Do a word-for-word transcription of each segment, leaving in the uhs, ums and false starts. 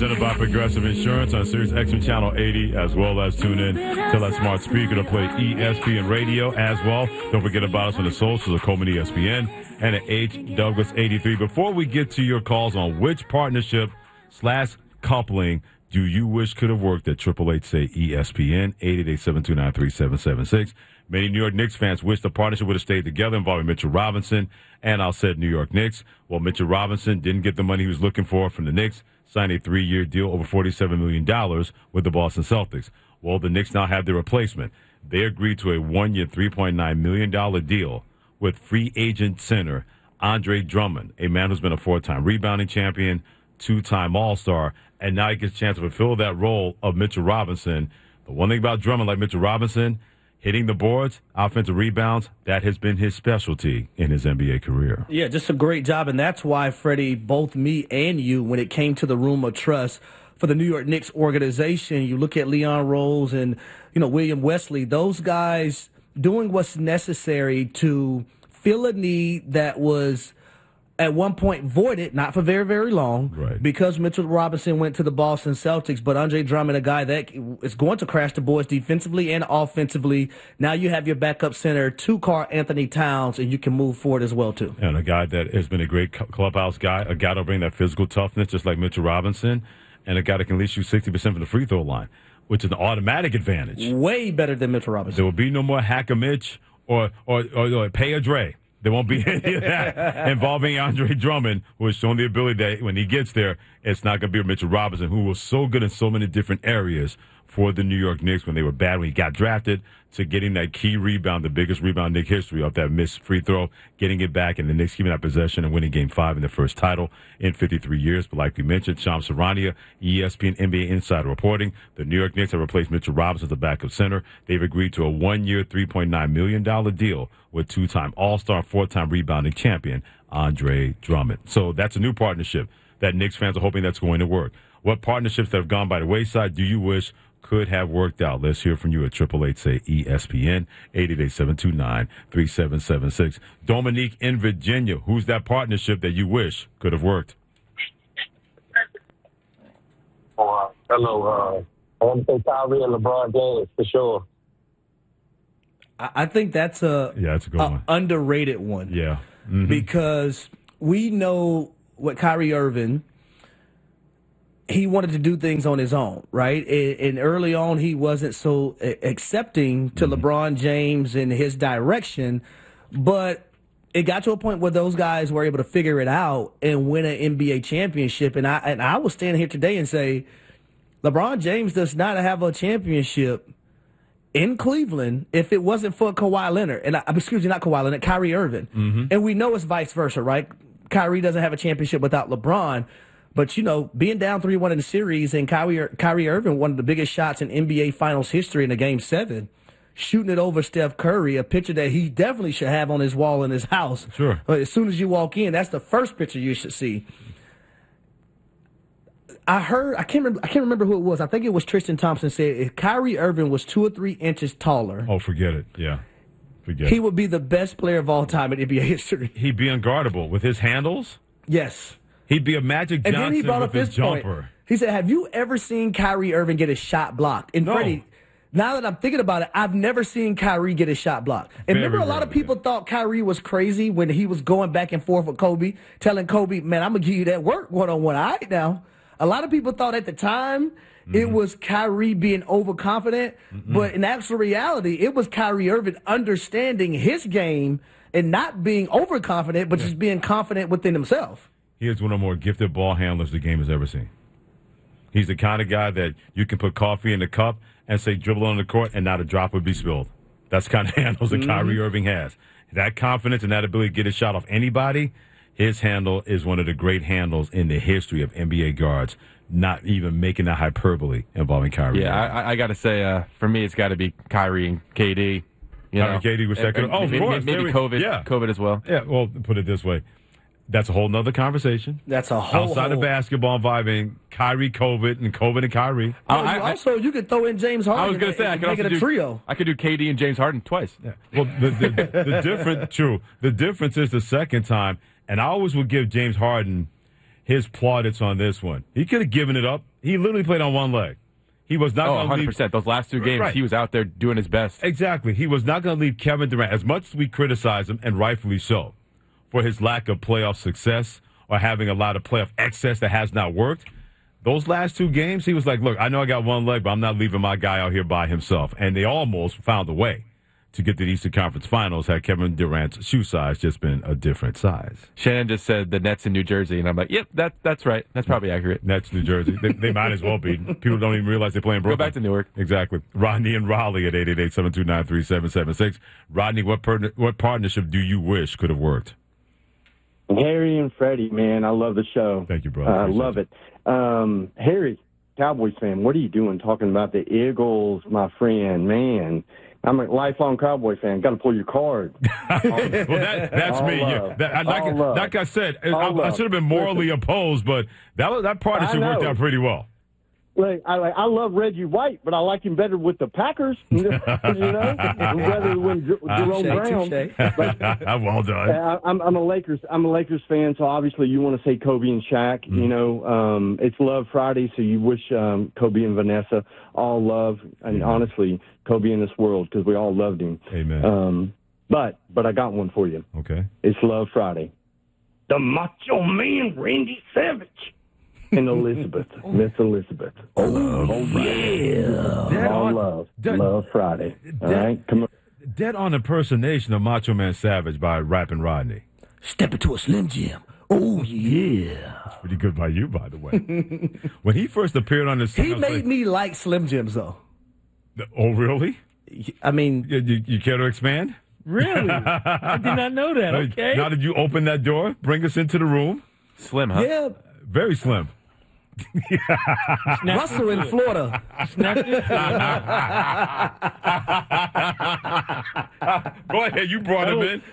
presented by Progressive Insurance on Sirius X M Channel eighty, as well as tune in to that smart speaker to play E S P N Radio as well. Don't forget about us on the socials of Coleman E S P N and at H Douglas eighty-three. Before we get to your calls on which partnership slash coupling do you wish could have worked at Triple H say E S P N, eight eight eight, seven two nine, three seven seven six. Many New York Knicks fans wish the partnership would have stayed together involving Mitchell Robinson and our said New York Knicks. Well, Mitchell Robinson didn't get the money he was looking for from the Knicks, signed a three-year deal over forty-seven million dollars with the Boston Celtics. Well, the Knicks now have their replacement. They agreed to a one-year, three point nine million dollars deal with free agent center Andre Drummond, a man who's been a four-time rebounding champion, two-time All-Star, and now he gets a chance to fulfill that role of Mitchell Robinson. The one thing about Drummond, like Mitchell Robinson, hitting the boards, offensive rebounds, that has been his specialty in his N B A career. Yeah, just a great job, and that's why, Freddie, both me and you, when it came to the Room of Trust for the New York Knicks organization, you look at Leon Rose and, you know, William Wesley, those guys doing what's necessary to fill a need that was at one point voided, not for very, very long, right, because Mitchell Robinson went to the Boston Celtics, but Andre Drummond, a guy that is going to crash the boards defensively and offensively. Now you have your backup center, two-car Anthony Towns, and you can move forward as well, too. And a guy that has been a great clubhouse guy, a guy that'll bring that physical toughness just like Mitchell Robinson, and a guy that can at least shoot sixty percent from the free throw line, which is an automatic advantage. Way better than Mitchell Robinson. There will be no more Hack-a-Mitch or, or, or, or Pay a Dre. There won't be any of that involving Andre Drummond, who has shown the ability that when he gets there, it's not going to be Mitchell Robinson, who was so good in so many different areas for the New York Knicks when they were bad when he got drafted, to getting that key rebound, the biggest rebound in Knicks history off that missed free throw, getting it back, and the Knicks keeping that possession and winning Game five in their first title in fifty-three years. But like we mentioned, Shams Charania, E S P N N B A Insider reporting, the New York Knicks have replaced Mitchell Robinson as the backup center. They've agreed to a one-year, three point nine million dollars deal with two-time All-Star and four-time rebounding champion Andre Drummond. So that's a new partnership that Knicks fans are hoping that's going to work. What partnerships that have gone by the wayside do you wish could have worked out? Let's hear from you at Triple Eight say E S P N, eight eight eight, seven two nine, three seven seven six. Dominique in Virginia, who's that partnership that you wish could have worked? Uh, hello, uh, I want to say Kyrie and LeBron James for sure. I, I think that's a, yeah, that's a good a one. underrated one. Yeah. Mm-hmm. Because we know what Kyrie Irving, he wanted to do things on his own, right? And, and early on, he wasn't so accepting to mm-hmm. LeBron James and his direction, but it got to a point where those guys were able to figure it out and win an N B A championship. And I and I will stand here today and say, LeBron James does not have a championship in Cleveland if it wasn't for Kawhi Leonard. And I, excuse me, not Kawhi Leonard, Kyrie Irving. Mm-hmm. And we know it's vice versa, right? Kyrie doesn't have a championship without LeBron. But, you know, being down three one in the series and Kyrie, Kyrie Irving, one of the biggest shots in N B A Finals history in a Game seven, shooting it over Steph Curry, a picture that he definitely should have on his wall in his house. Sure. But as soon as you walk in, that's the first picture you should see. I heard, I can't remember, I can't remember who it was. I think it was Tristan Thompson said if Kyrie Irving was two or three inches taller. Oh, forget it. Yeah. Forget he it. would be the best player of all time in N B A history. He'd be unguardable with his handles. Yes. He'd be a Magic Johnson and then he brought with up his, his jumper. Point. He said, have you ever seen Kyrie Irving get his shot blocked? And no. Freddie, now that I'm thinking about it, I've never seen Kyrie get his shot blocked. And Very remember, a lot rarely. of people thought Kyrie was crazy when he was going back and forth with Kobe, telling Kobe, man, I'm going to give you that work one-on-one. All right, now. A lot of people thought at the time mm-hmm. it was Kyrie being overconfident, mm-hmm. but in actual reality, it was Kyrie Irving understanding his game and not being overconfident, but yeah. just being confident within himself. He is one of the more gifted ball handlers the game has ever seen. He's the kind of guy that you can put coffee in the cup and say dribble on the court and not a drop would be spilled. That's the kind of handles that mm-hmm. Kyrie Irving has. That confidence and that ability to get a shot off anybody, his handle is one of the great handles in the history of N B A guards, not even making a hyperbole involving Kyrie. Yeah, I, I got to say, uh, for me, it's got to be Kyrie and K D. You Kyrie know, K D was second. And, oh, of maybe, course. Maybe we, COVID, yeah. COVID as well. Yeah, well, put it this way. That's a whole nother conversation. That's a whole outside whole. of basketball involving Kyrie, COVID, and COVID and Kyrie. I, I, also, you could throw in James Harden. I was going to say I could make also it a do trio. I could do K D and James Harden twice. Yeah. Well, the the, the difference, true. The difference is the second time, and I always would give James Harden his plaudits on this one. He could have given it up. He literally played on one leg. He was not Oh, going to one hundred leave. percent. Those last two games, Right. he was out there doing his best. Exactly. He was not going to leave Kevin Durant, as much as we criticize him, and rightfully so, for his lack of playoff success or having a lot of playoff excess that has not worked. Those last two games, he was like, look, I know I got one leg, but I'm not leaving my guy out here by himself. And they almost found a way to get to the Eastern Conference Finals had Kevin Durant's shoe size just been a different size. Shannon just said the Nets in New Jersey, and I'm like, yep, that, that's right. That's probably accurate. Nets, New Jersey. They, they might as well be. People don't even realize they play in Go Brooklyn. back to Newark. Exactly. Rodney and Raleigh at eight eight eight, seven two nine, three seven seven six. Rodney, what, per- what partnership do you wish could have worked? Harry and Freddie, man, I love the show. Thank you, brother. I Appreciate love it. Um, Harry, Cowboys fan, what are you doing talking about the Eagles, my friend? Man, I'm a lifelong Cowboy fan. Got to pull your card. well, that, that's All me. Yeah. love. That, I- like, All love. like I said, I, All I love. should have been morally opposed, but that was, that partnership I worked know. out pretty well. Like, I like I love Reggie White, but I like him better with the Packers. You know, rather than Jer- Jerome Touche, Brown. touche. But, well done. I, I'm, I'm a Lakers. I'm a Lakers fan, so obviously you want to say Kobe and Shaq. Mm-hmm. You know, um, it's Love Friday, so you wish um, Kobe and Vanessa all love, and honestly, Kobe in this world because we all loved him. Amen. Um, but but I got one for you. Okay. It's Love Friday. The Macho Man, Randy Savage, and Elizabeth, Miss Elizabeth. Oh, yeah. Dead All on, love, dead- Love Friday. All dead- right, come on. dead on impersonation of Macho Man Savage by Rappin' Rodney. Step into a Slim Jim. Oh, yeah. Pretty good by you, by the way. When he first appeared on this, He made me like Slim Jims, though. Oh, really? I mean, You, you, you care to expand? Really? I did not know that. Okay. Now that you open that door, bring us into the room. Slim, huh? yeah, Very slim. Russell in Florida. Go ahead, you brought him in.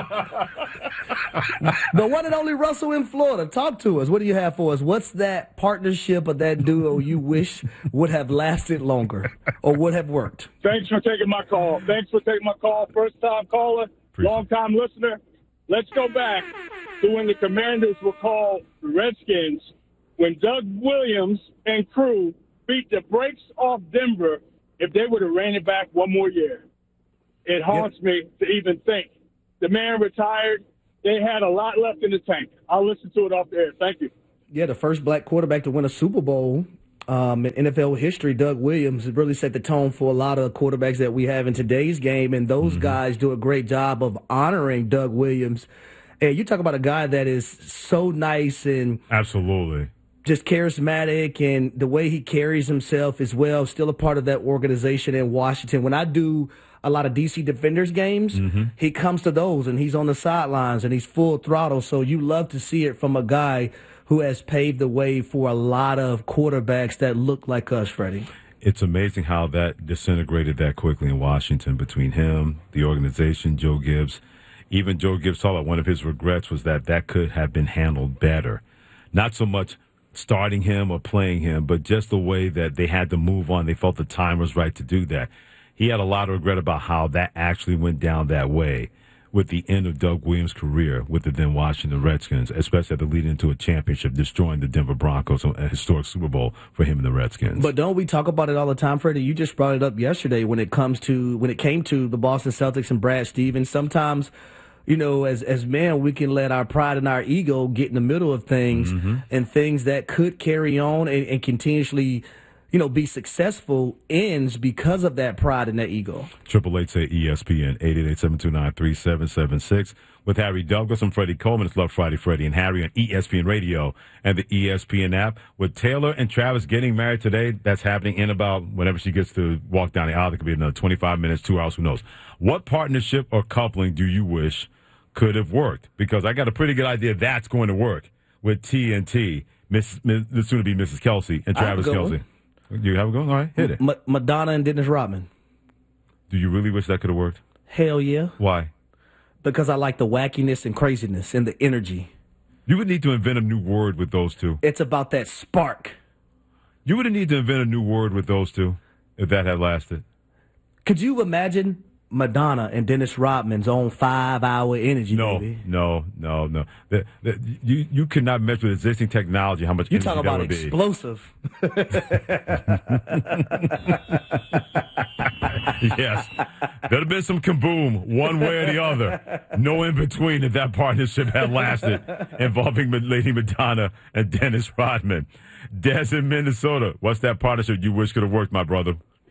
The one and only Russell in Florida. Talk to us. What do you have for us? What's that partnership of that duo you wish would have lasted longer or would have worked? Thanks for taking my call. Thanks for taking my call. First time caller, Appreciate long time listener. Let's go back to when the Commanders were called the Redskins, when Doug Williams and crew beat the brakes off Denver. If they would have ran it back one more year, it haunts me to even think. The man retired. They had a lot left in the tank. I'll listen to it off the air. Thank you. Yeah, the first black quarterback to win a Super Bowl um, in N F L history, Doug Williams, really set the tone for a lot of quarterbacks that we have in today's game, and those Mm-hmm. guys do a great job of honoring Doug Williams. And you talk about a guy that is so nice and Absolutely. just charismatic, and the way he carries himself as well, still a part of that organization in Washington. When I do a lot of D C Defenders games, Mm-hmm. he comes to those and he's on the sidelines and he's full throttle. So you love to see it from a guy who has paved the way for a lot of quarterbacks that look like us, Freddie. It's amazing how that disintegrated that quickly in Washington between him, the organization, Joe Gibbs. Even Joe Gibbs saw that one of his regrets was that that could have been handled better. Not so much starting him or playing him, but just the way that they had to move on. They felt the time was right to do that. He had a lot of regret about how that actually went down that way with the end of Doug Williams' career with the then Washington Redskins, especially at the lead into a championship, destroying the Denver Broncos, a historic Super Bowl for him and the Redskins. But don't we talk about it all the time, Freddie? You just brought it up yesterday when it comes to when it came to the Boston Celtics and Brad Stevens. Sometimes, you know, as as men, we can let our pride and our ego get in the middle of things Mm-hmm. and things that could carry on and, and continuously, you know, be successful ends because of that pride and that ego. Triple eight say E S P N eight eight eight seven two nine three seven seven six with Harry Douglas and Freddie Coleman. It's Love Friday, Freddie and Harry on E S P N Radio and the E S P N app. With Taylor and Travis getting married today, that's happening in about whenever she gets to walk down the aisle. It could be another twenty-five minutes, two hours, who knows? What partnership or coupling do you wish could have worked? Because I got a pretty good idea that's going to work with T N T, Miss, Miss the soon to be Missus Kelsey and I have a Travis good Kelsey. one. You have a go? All right, hit it. Ma- Madonna and Dennis Rodman. Do you really wish that could have worked? Hell yeah. Why? Because I like the wackiness and craziness and the energy. You would need to invent a new word with those two. It's about that spark. You would need to invent a new word with those two if that had lasted. Could you imagine Madonna and Dennis Rodman's own five-hour energy, No, baby. no, no, no. The, the, you you could not measure with existing technology how much You energy talk that about would be. explosive. Yes. There'd have been some kaboom one way or the other. No in between if that partnership had lasted involving Lady Madonna and Dennis Rodman. Des in Minnesota, what's that partnership you wish could have worked, my brother?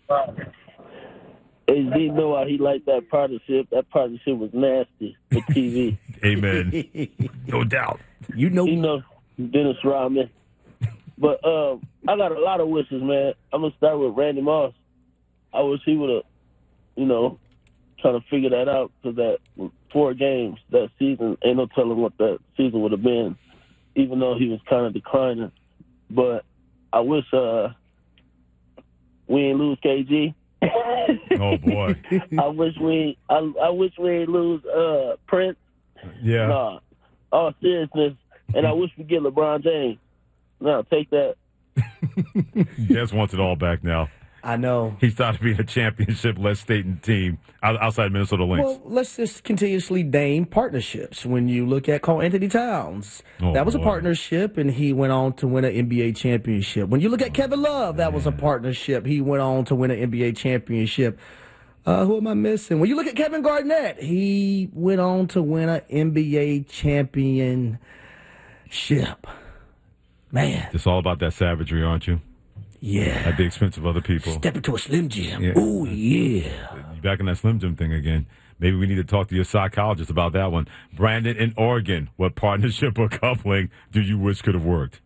Hey, Z know why he liked that partnership. That partnership was nasty for T V. Amen. No doubt. You know, You know, Dennis Rodman. But um, I got a lot of wishes, man. I'm going to start with Randy Moss. I wish he would have, you know, trying to figure that out because that four games that season, ain't no telling what that season would have been, even though he was kind of declining. But I wish uh, we ain't lose K G. Oh, boy. I wish we I, I wish we ain't lose uh, Prince. Yeah. Nah, all seriousness. And I wish we get LeBron James. Now, take that. Des wants it all back now. I know. He started being a championship-less state and team outside Minnesota Lynx. Well, let's just continuously name partnerships. When you look at Carl Anthony Towns, Oh, that was boy. a partnership, and he went on to win an N B A championship. When you look at Kevin Love, that was a partnership. He went on to win an N B A championship. Uh, who am I missing? When you look at Kevin Garnett, he went on to win an N B A championship. Man, It's all about that savagery, aren't you? yeah. At the expense of other people. Step into a Slim Jim. Yeah. Oh, yeah. You back in that Slim Jim thing again. Maybe we need to talk to your psychologist about that one. Brandon in Oregon, what partnership or coupling do you wish could have worked?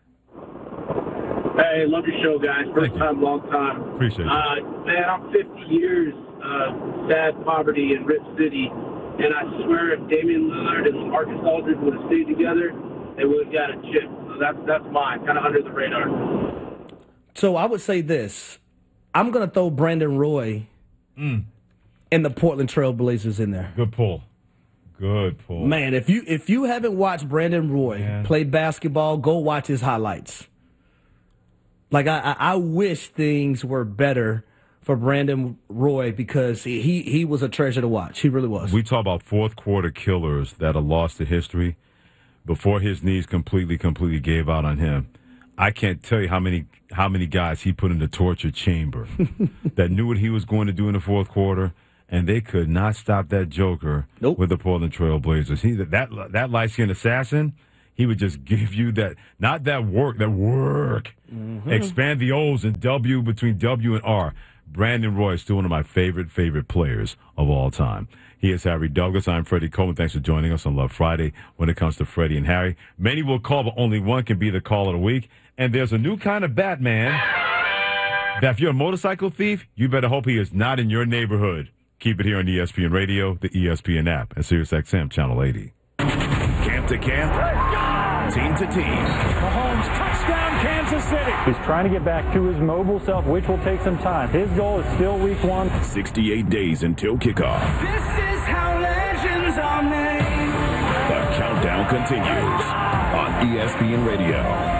Hey, love your show, guys. First Thank you. time, long time. Appreciate it. Uh, man, I'm fifty years uh, sad poverty in Rip City, and I swear if Damian Lillard and Marcus Aldridge would have stayed together, they would have got a chip. So that's that's mine, kind of under the radar. So I would say this. I'm going to throw Brandon Roy Mm. and the Portland Trail Blazers in there. Good pull. Good pull. Man, if you if you haven't watched Brandon Roy Man. play basketball, go watch his highlights. Like, I, I, I wish things were better for Brandon Roy because he, he, he was a treasure to watch. He really was. We talk about fourth quarter killers that are lost to history before his knees completely, completely gave out on him. I can't tell you how many how many guys he put in the torture chamber that knew what he was going to do in the fourth quarter, and they could not stop that joker Nope. with the Portland Trail Blazers. He that that light skinned assassin, he would just give you that not that work, that work. Mm-hmm. Expand the O's and W between W and R. Brandon Roy is still one of my favorite, favorite players of all time. He is Harry Douglas. I'm Freddie Coleman. Thanks for joining us on Love Friday when it comes to Freddie and Harry. Many will call, but only one can be the call of the week. And there's a new kind of Batman that if you're a motorcycle thief, you better hope he is not in your neighborhood. Keep it here on E S P N Radio, the E S P N app, and Sirius X M Channel eighty. Camp to camp, team to team. Mahomes, touchdown, Kansas City. He's trying to get back to his mobile self, which will take some time. His goal is still week one. sixty-eight days until kickoff. This is how legends are made. The countdown continues on E S P N Radio.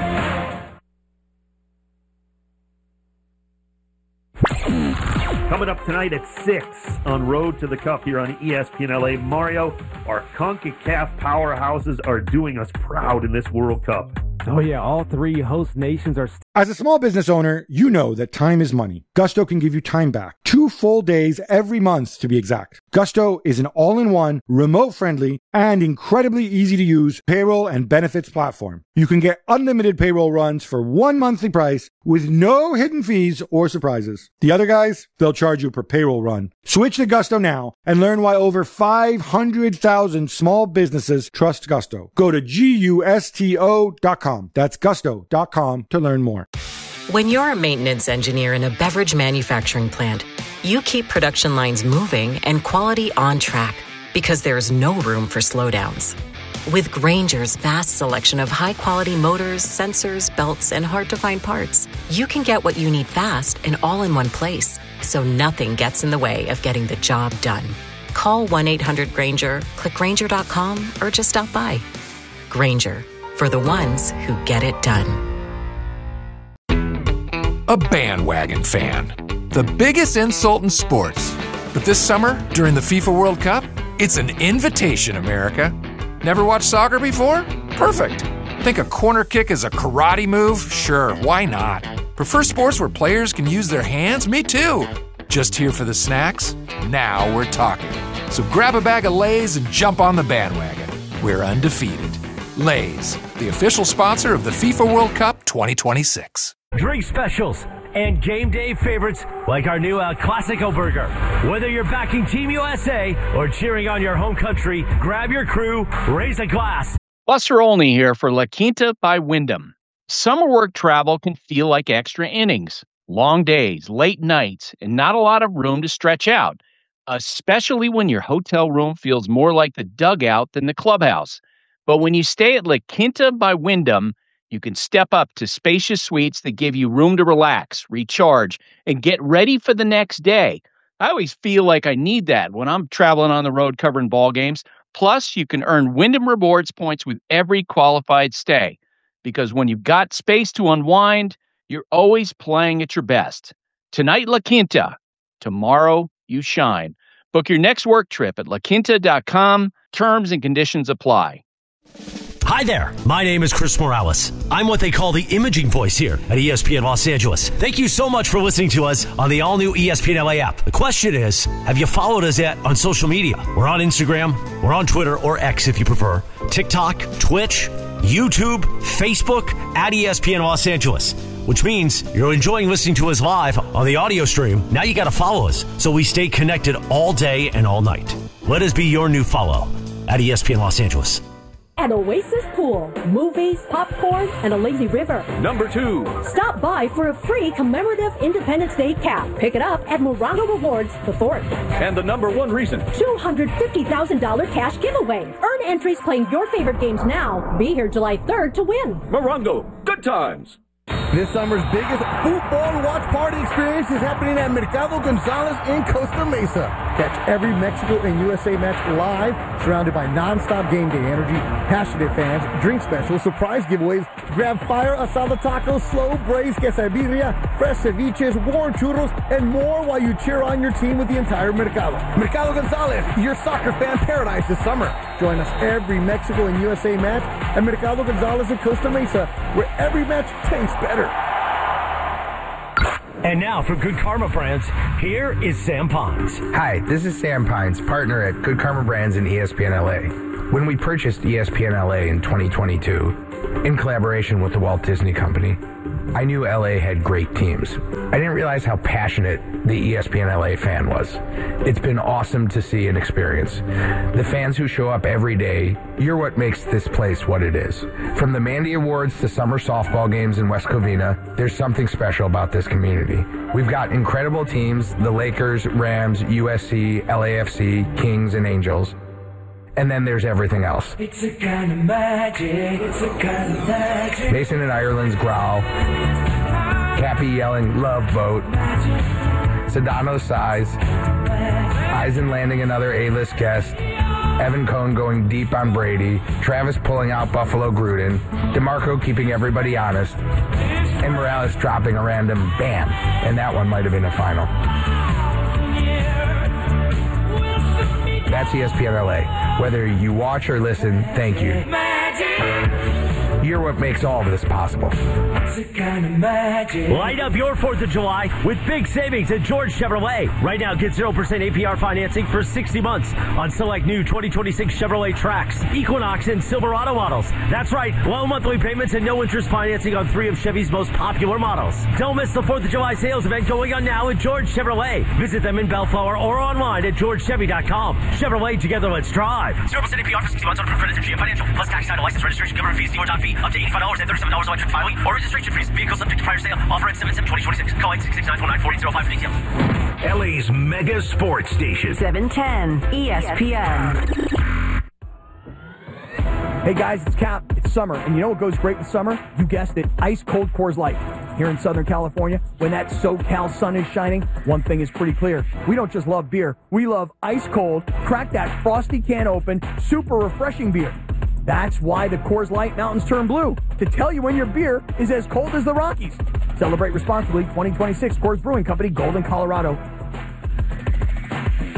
Coming up tonight at six on Road to the Cup here on E S P N L A. Mario, our CONCACAF powerhouses are doing us proud in this World Cup. Oh, yeah, all three host nations are... As a small business owner, you know that time is money. Gusto can give you time back. Two full days every month, to be exact. Gusto is an all-in-one, remote-friendly, and incredibly easy-to-use payroll and benefits platform. You can get unlimited payroll runs for one monthly price with no hidden fees or surprises. The other guys, they'll charge you per payroll run. Switch to Gusto now and learn why over five hundred thousand small businesses trust Gusto. Go to gusto dot com. That's gusto dot com to learn more. When you're a maintenance engineer in a beverage manufacturing plant, you keep production lines moving and quality on track because there's no room for slowdowns. With Grainger's vast selection of high-quality motors, sensors, belts, and hard-to-find parts, you can get what you need fast and all in one place, so nothing gets in the way of getting the job done. Call one eight hundred Grainger, click Grainger dot com, or just stop by. Grainger, for the ones who get it done. A bandwagon fan. The biggest insult in sports. But this summer, during the FIFA World Cup, it's an invitation, America. Never watched soccer before? Perfect. Think a corner kick is a karate move? Sure, why not? Prefer sports where players can use their hands? Me too. Just here for the snacks? Now we're talking. So grab a bag of Lay's and jump on the bandwagon. We're undefeated. Lay's, the official sponsor of the FIFA World Cup twenty twenty-six. Drink specials and game day favorites like our new El Clasico burger. Whether you're backing Team U S A or cheering on your home country, grab your crew, raise a glass. Buster Olney here for La Quinta by Wyndham. Summer work travel can feel like extra innings. Long days, late nights, and not a lot of room to stretch out, especially when your hotel room feels more like the dugout than the clubhouse. But when you stay at La Quinta by Wyndham, you can step up to spacious suites that give you room to relax, recharge, and get ready for the next day. I always feel like I need that when I'm traveling on the road covering ball games. Plus, you can earn Wyndham Rewards points with every qualified stay. Because when you've got space to unwind, you're always playing at your best. Tonight, La Quinta. Tomorrow, you shine. Book your next work trip at la quinta dot com. Terms and conditions apply. Hi there, my name is Chris Morales. I'm what they call the imaging voice here at E S P N Los Angeles. Thank you so much for listening to us on the all-new E S P N L A app. The question is, have you followed us yet on social media? We're on Instagram, we're on Twitter, or X if you prefer, TikTok, Twitch, YouTube, Facebook, at E S P N Los Angeles. Which means you're enjoying listening to us live on the audio stream. Now you got to follow us so we stay connected all day and all night. Let us be your new follow at E S P N Los Angeles. An Oasis pool, movies, popcorn, and a lazy river. Number two. Stop by for a free commemorative Independence Day cap. Pick it up at Morongo Rewards, the fourth. And the number one reason. two hundred fifty thousand dollars cash giveaway. Earn entries playing your favorite games now. Be here July third to win. Morongo, good times. This summer's biggest football watch party experience is happening at Mercado Gonzalez in Costa Mesa. Catch every Mexico and U S A match live, surrounded by non-stop game day energy, passionate fans, drink specials, surprise giveaways, grab fire asada tacos, slow braised quesadilla, fresh ceviches, warm churros, and more while you cheer on your team with the entire Mercado. Mercado Gonzalez, your soccer fan paradise this summer. Join us every Mexico and U S A match at Mercado Gonzalez in Costa Mesa, where every match tastes better. And now for Good Karma Brands, here is Sam Pines. Hi, this is Sam Pines, partner at Good Karma Brands in E S P N L A. When we purchased E S P N L A in twenty twenty-two, in collaboration with the Walt Disney Company, I knew L A had great teams. I didn't realize how passionate the E S P N L A fan was. It's been awesome to see and experience. The fans who show up every day, you're what makes this place what it is. From the Mandy Awards to summer softball games in West Covina, there's something special about this community. We've got incredible teams, the Lakers, Rams, U S C, L A F C, Kings, and Angels. And then there's everything else. It's a kind of magic. It's a kind of magic. Mason and Ireland's growl. Cappy yelling, "Love Boat." Sedano's sighs. Eisen landing another A-list guest. Evan Cohn going deep on Brady. Travis pulling out Buffalo Gruden. DeMarco keeping everybody honest. And Morales dropping a random bam. And that one might have been a final. That's E S P N L A. Whether you watch or listen, thank you. You're what makes all of this possible. Light up your fourth of July with big savings at George Chevrolet. Right now, get zero percent A P R financing for sixty months on select new twenty twenty-six Chevrolet Trax, Equinox, and Silverado models. That's right, low monthly payments and no interest financing on three of Chevy's most popular models. Don't miss the fourth of July sales event going on now at George Chevrolet. Visit them in Bellflower or online at george chevy dot com. Chevrolet, together let's drive. zero percent A P R for sixty months on approved credit G M Financial. Plus tax, title, license, registration, government fees, dealer dot fee, up to eighty-five dollars and thirty-seven dollars electric filing or registration fees. Vehicles subject to prior sale. Offer at seven seven twenty twenty-six. Call eight six six nine four nine four eight zero five for details. L A's mega sports station. seven ten E S P N. Hey guys, it's Cap. It's summer, and you know what goes great with summer? You guessed it, ice cold Coors Light. Here in Southern California, when that SoCal sun is shining, one thing is pretty clear. We don't just love beer. We love ice cold, crack that frosty can open, super refreshing beer. That's why the Coors Light mountains turn blue, to tell you when your beer is as cold as the Rockies. Celebrate responsibly. twenty twenty-six Coors Brewing Company, Golden, Colorado.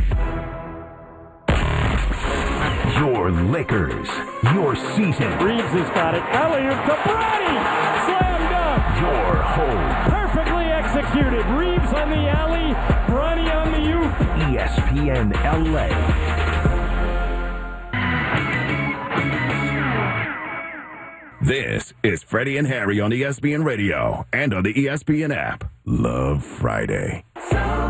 your Lakers, your season. Reeves has got it. Alley-oop to Bronny. Slam dunk. Your home. Perfectly executed. Reeves on the alley. Bronny on the oop. E S P N L A. This is Freddie and Harry on E S P N Radio and on the E S P N app. Love Friday.